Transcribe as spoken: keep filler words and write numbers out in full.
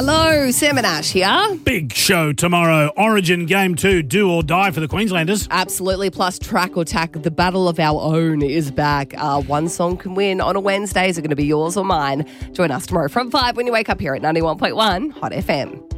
Hello, Sam and Ash here. Big show tomorrow. Origin Game two, do or die for the Queenslanders. Absolutely, plus Track or Tack, the battle of our own is back. Uh, one song can win on a Wednesday. Is it going to be yours or mine? Join us tomorrow from five when you wake up here at ninety-one point one Hot F M.